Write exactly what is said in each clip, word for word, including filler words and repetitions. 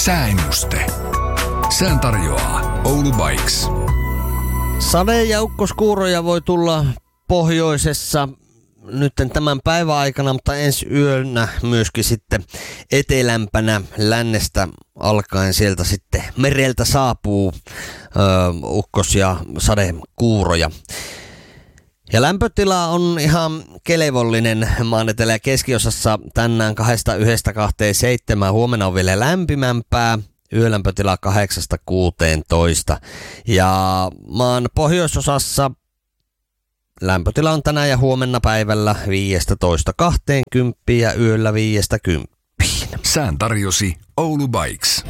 Sääennuste. Sään tarjoaa Oulu Bikes. Sade- ja ukkoskuuroja voi tulla pohjoisessa nyt tämän päivän aikana, mutta ensi yönä myöskin sitten etelämpänä lännestä alkaen sieltä sitten mereltä saapuu ö, ukkos- ja sadekuuroja. Ja lämpötila on ihan kelevollinen maan etelä- ja keskiosassa tänään kahdesta yhdestä kahteen seitsemään. Huomenna on vielä lämpimämpää. Yölämpötila kahdeksasta kuuteentoista. Ja maan pohjoisosassa lämpötila on tänään ja huomenna päivällä viisitoista kaksikymmentä ja yöllä viisitoista kymmenen. Sään tarjosi Oulu Bikes.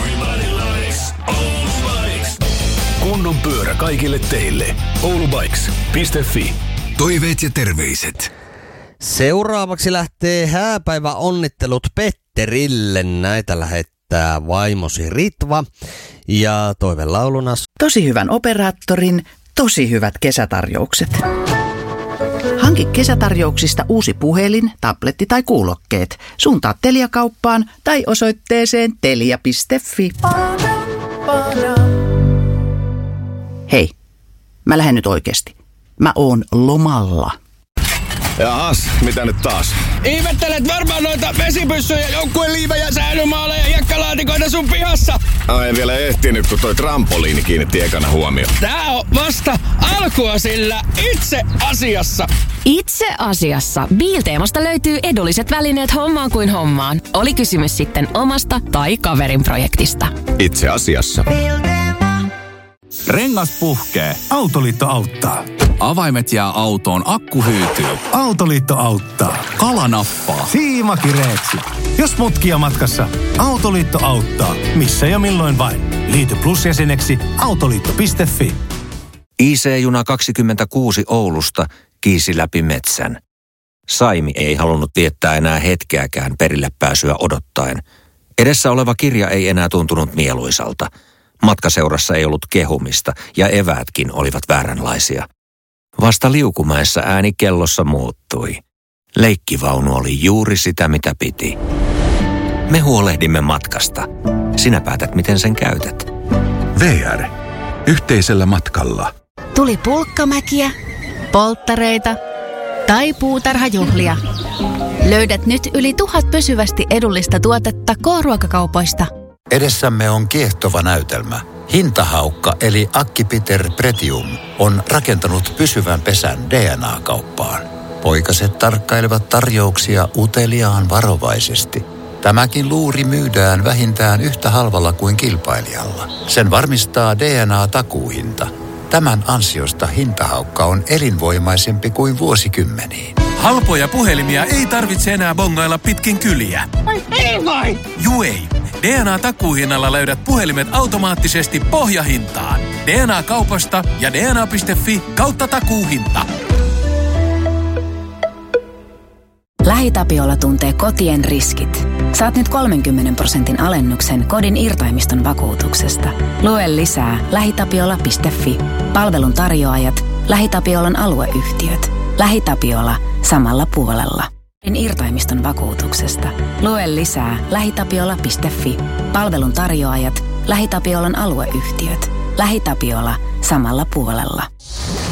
Kunnon pyörä kaikille teille. oulubikes piste fi. Toiveet ja terveiset. Seuraavaksi lähtee hääpäivä onnittelut Petterille. Näitä lähettää vaimosi Ritva. Ja toivelauluna tosi hyvän operaattorin, tosi hyvät kesätarjoukset. Hanki kesätarjouksista uusi puhelin, tabletti tai kuulokkeet. Suuntaa Telia-kauppaan tai osoitteeseen telia piste fi. Hei, mä lähden nyt oikeesti. Mä oon lomalla. Jaas, mitä nyt taas? Ihmettelet varmaan noita vesipyssyjä, joukkueliivejä, säilymaaleja ja hiekkalaatikoita sun pihassa. Ai, en vielä ehtinyt, kun toi trampoliini kiinnitti ekana huomioon. Tää on vasta alkua sillä itse asiassa. Itse asiassa Bilteemasta löytyy edulliset välineet hommaan kuin hommaan. Oli kysymys sitten omasta tai kaverin projektista. Itse asiassa. Rengas puhkee. Autoliitto auttaa. Avaimet jää autoon, akku hyytyy. Autoliitto auttaa. Kala nappaa. Siima kireeksi. Jos mutkia matkassa, Autoliitto auttaa. Missä ja milloin vain. Liity Plus-jäseneksi autoliitto piste fi. I C-juna kaksikymmentäkuusi Oulusta kiisi läpi metsän. Saimi ei halunnut viettää enää hetkeäkään perille pääsyä odottaen. Edessä oleva kirja ei enää tuntunut mieluisalta. Matkaseurassa ei ollut kehumista ja eväätkin olivat vääränlaisia. Vasta Liukumäessä ääni kellossa muuttui. Leikkivaunu oli juuri sitä, mitä piti. Me huolehdimme matkasta. Sinä päätät, miten sen käytät. V R. Yhteisellä matkalla. Tuli pulkkamäkiä, polttareita tai puutarhajuhlia. Löydät nyt yli tuhat pysyvästi edullista tuotetta K-ruokakaupoista. Edessämme on kiehtova näytelmä. Hintahaukka eli Akkipiter Pretium on rakentanut pysyvän pesän D N A-kauppaan. Poikaset tarkkailevat tarjouksia uteliaan varovaisesti. Tämäkin luuri myydään vähintään yhtä halvalla kuin kilpailijalla. Sen varmistaa D N A-takuuhinta. Tämän ansiosta hintahaukka on elinvoimaisempi kuin vuosikymmeniin. Halpoja puhelimia ei tarvitse enää bongailla pitkin kyliä. Ei vai! Juu ei. D N A-takuuhinnalla löydät puhelimet automaattisesti pohjahintaan. D N A-kaupasta ja D N A piste fi kautta takuuhinta. LähiTapiola tuntee kotien riskit. Saat nyt kolmenkymmenen prosentin alennuksen kodin irtaimiston vakuutuksesta. Lue lisää lähitapiola piste fi. Palvelun tarjoajat, LähiTapiolan alueyhtiöt. LähiTapiola samalla puolella. Kodin irtaimiston vakuutuksesta. Lue lisää lähitapiola piste fi. Palvelun tarjoajat, LähiTapiolan alueyhtiöt. LähiTapiola samalla puolella.